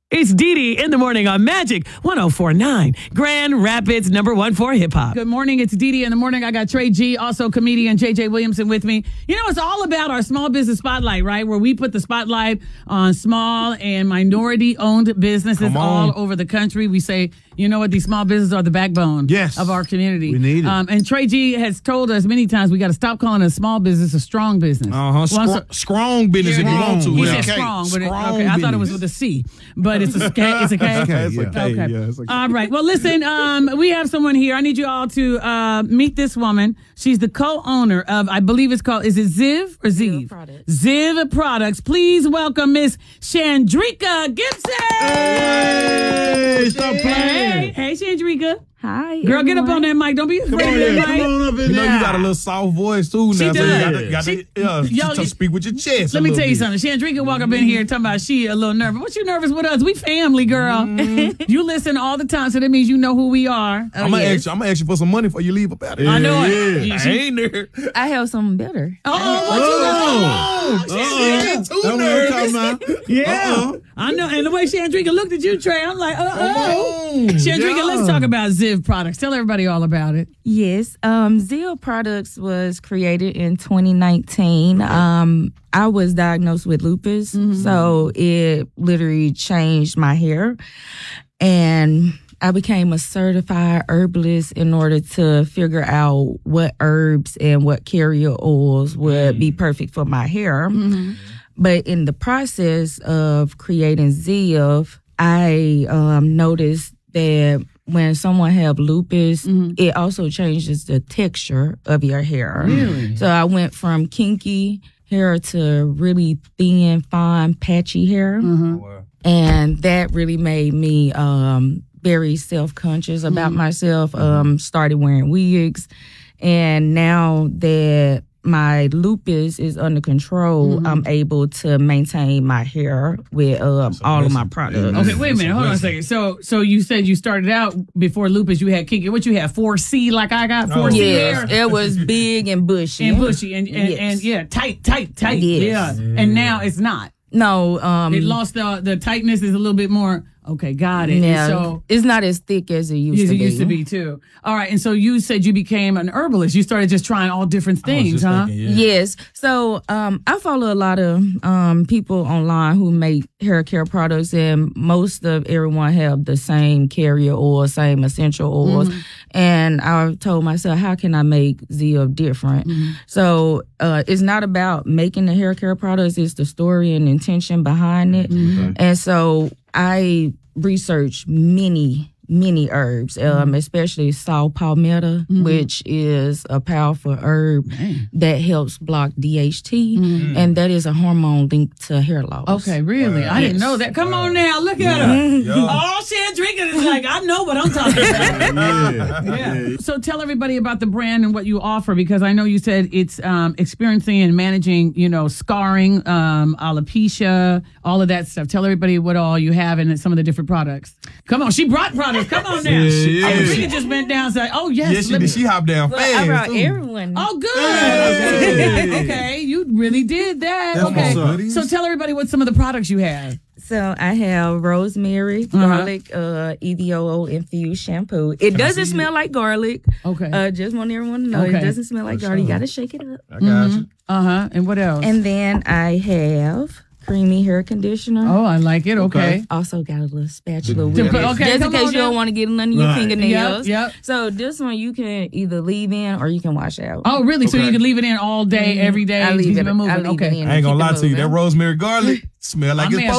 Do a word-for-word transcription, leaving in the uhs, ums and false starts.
It's Dee Dee in the morning on Magic one oh four point nine, Grand Rapids, number one for hip hop. Good morning. It's Dee Dee in the morning. I got Trey G, also comedian J J Williamson with me. You know, it's all about our small business spotlight, right? Where we put the spotlight on small and minority owned businesses all over the country. We say, you know what? These small businesses are the backbone yes. of our community. We need it. Um, and Trey G has told us many times we got to stop calling a small business a strong business. Uh-huh. Well, so, strong business if you want to. He yeah. said strong, but it, okay, I thought it was with a C, but it's a K. It's a K. Okay, yeah. Okay. Okay. Yeah, it's like all right. Well, listen, um, we have someone here. I need you all to uh, meet this woman. She's the co-owner of, I believe it's called, is it Ziv or Ziv? Ziv Products. Ziv Products. Please welcome Miss Chandrika Gibson. Hey, stop playing. Hey, hey, Chandrika. Hi, Girl, everyone. get up on that mic. Don't be afraid Come on, of that yeah. mic. Come on up in You know, there. you got a little soft voice too now, She so you does. got to, got She- to, yeah, Yo, to you- speak with your chest. Let a me little tell you bit. something. Chandrika walk up in here talking about she a little nervous. What you nervous with us? We family, girl. You listen all the time, so that means you know who we are. Oh, I'm gonna yes. ask you. I'm gonna ask you for some money before you leave up out of here. I know it. Yeah. You- I she- ain't there. I have something better. Oh, what you Oh. know? Uh-uh. Too That's what we're talking about. Yeah, Uh-uh. I know. And the way Chandrika looked at you, Trey, I'm like, uh oh. on. Chandrika, Yeah. let's talk about Ziv Products. Tell everybody all about it. Yes, um, Ziv Products was created in twenty nineteen. Um, I was diagnosed with lupus, so it literally changed my hair, and I became a certified herbalist in order to figure out what herbs and what carrier oils would be perfect for my hair. But in the process of creating Ziv, I um, noticed that when someone have lupus, it also changes the texture of your hair. Really? So I went from kinky hair to really thin, fine, patchy hair. Wow. And that really made me um, very self-conscious about myself, um, started wearing wigs. And now that my lupus is under control, I'm able to maintain my hair with um, all of my products. Okay, wait a minute. Hold on a second. So, so you said you started out before lupus. You had kinky. What you had? four C, like I got four C Yes, hair. it was big and bushy. And bushy and and, Yes. and yeah, tight, tight, tight. Yes. Yeah. And now it's not. No, um, It lost the the tightness. Is a little bit more. Okay, got it. And yeah, so it's not as thick as it used as to it be. used to be too. All right. And so you said you became an herbalist. You started just trying all different I was things, just huh? thinking, yeah. Yes. So um, I follow a lot of um, people online who make hair care products, and most of everyone have the same carrier oil, same essential oils. And I told myself, how can I make Ziv different? So uh, it's not about making the hair care products; it's the story and intention behind it. And so I researched many, many herbs, um, especially saw palmetto, which is a powerful herb that helps block D H T, and that is a hormone linked to hair loss. Okay, really? I didn't know that. Come on now, look at her. Yeah. All she had drinking is like, I know what I'm talking about. Yeah. Yeah. So tell everybody about the brand and what you offer, because I know you said it's um, experiencing and managing, you know, scarring, um, alopecia, all of that stuff. Tell everybody what all you have and some of the different products. Come on, she brought products. Come on now. Yeah, Oh, yeah. Rika just bent down and said, oh, yes. Yes, she let did. me- She hopped down Well, fast. I brought too. everyone. Oh, good. Yeah. Okay, you really did that. That's okay. what's up. So tell everybody what some of the products you have. So I have rosemary, garlic, uh, E V O O infused shampoo. It doesn't smell like garlic. Okay. Uh, just want everyone to know Okay. it doesn't smell like garlic. You gotta shake it up. I got you. Uh-huh. And what else? And then I have creamy hair conditioner. oh, I like it. Okay. Also got a little spatula To with put- it. okay, just come in case on you don't now. want to get it under your Right. fingernails. Yep, yep. So this one you can either leave in or you can wash out. Oh, really? So Okay. you can leave it in all day, every day? I leave keep it. moving. I leave okay. it in. I ain't gonna Keep it lie to you. That moving. rosemary garlic smell like My it's man